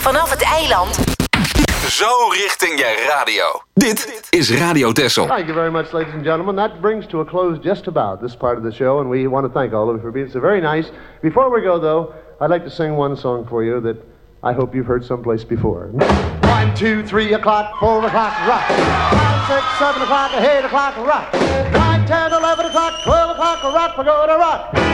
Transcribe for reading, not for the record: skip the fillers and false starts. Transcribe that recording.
vanaf het eiland. Zo richting je radio. Dit is Radio Texel. Thank you very much, ladies and gentlemen. That brings to a close just about this part of the show, and we want to thank all of you for being so very nice. Before we go, though, I'd like to sing one song for you that I hope you've heard someplace before. 1, 2, 3 o'clock, 4 o'clock, rock. 5, 6, 7 o'clock, 8 o'clock, rock. 9, 10, 11 o'clock, 12 o'clock, rock, we're going to rock.